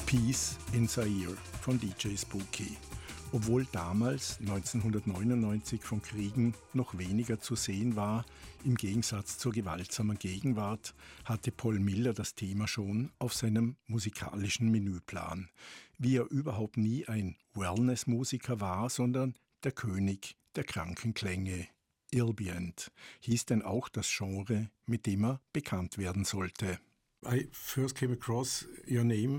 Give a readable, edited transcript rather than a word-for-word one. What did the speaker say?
Peace in Zaire von DJ Spooky. Obwohl damals, 1999, von Kriegen noch weniger zu sehen war, im Gegensatz zur gewaltsamen Gegenwart, hatte Paul Miller das Thema schon auf seinem musikalischen Menüplan. Wie er überhaupt nie ein Wellness-Musiker war, sondern der König der kranken Klänge. Ambient hieß denn auch das Genre, mit dem er bekannt werden sollte. I first came across your name